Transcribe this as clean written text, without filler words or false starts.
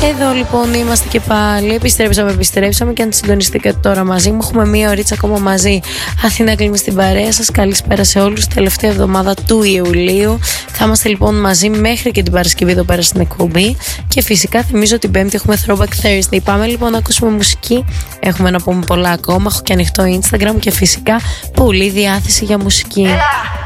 Εδώ λοιπόν είμαστε και πάλι. Επιστρέψαμε και αν συντονιστήκατε τώρα μαζί μου, έχουμε μία ωρίτσα ακόμα μαζί. Αθήνα Κλίμη στην παρέα σας. Καλησπέρα σε όλους. Τελευταία εβδομάδα του Ιουλίου. Θα είμαστε λοιπόν μαζί μέχρι και την Παρασκευή εδώ πέρα στην εκπομπή. Και φυσικά θυμίζω την Πέμπτη έχουμε Throwback Thursday. Πάμε λοιπόν να ακούσουμε μουσική. Έχουμε να πούμε πολλά ακόμα. Έχω και ανοιχτό Instagram και φυσικά πολλή διάθεση για μουσική.